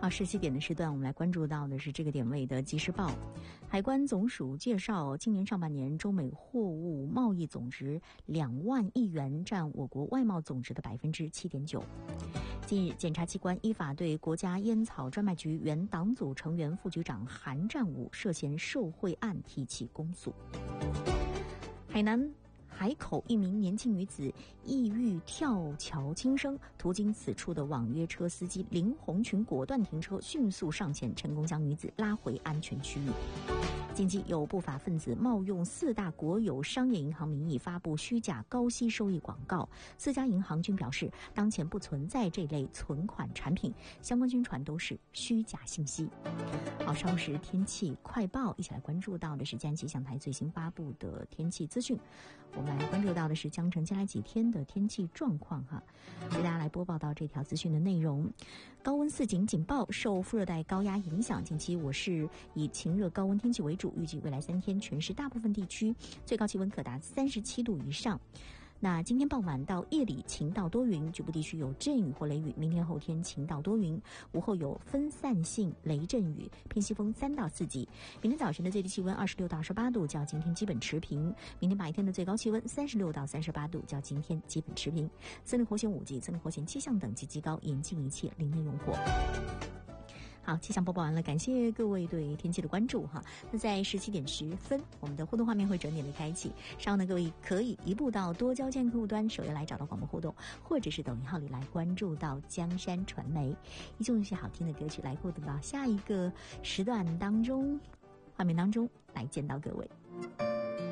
好，17点的时段，我们来关注到的是这个点位的即时报。海关总署介绍，今年上半年中美货物贸易总值2万亿元，占我国外贸总值的7.9%。近日，检察机关依法对国家烟草专卖局原党组成员副局长韩占武涉嫌受贿案提起公诉。海南海口一名年轻女子意欲跳桥轻生，途经此处的网约车司机林红群果断停车，迅速上前，成功将女子拉回安全区域。近期有不法分子冒用4大国有商业银行名义发布虚假高息收益广告，4家银行均表示当前不存在这类存款产品，相关宣传都是虚假信息。好，稍时天气快报，一起来关注到的是江气象台最新发布的天气资讯。我们来关注到的是江城接下来几天的天气状况哈，为大家来播报到这条资讯的内容。高温4警警报，受副热带高压影响，近期我市以晴热高温天气为主，预计未来3天全市大部分地区最高气温可达37度以上。那今天傍晚到夜里晴到多云，局部地区有阵雨或雷雨。明天后天晴到多云，午后有分散性雷阵雨，偏西风3到4级。明天早晨的最低气温26到28度，较今天基本持平。明天白天的最高气温36到38度，较今天基本持平。森林火险5级、森林火险气象等级极高，严禁一切林内用火。好，气象播报完了，感谢各位对天气的关注哈。那在17点10分，我们的互动画面会整点的开启，稍后呢各位可以移步到多交件客户端首页来找到广播互动，或者是抖音号里来关注到江山传媒，依旧用一些好听的歌曲来互动到下一个时段当中，画面当中来见到各位。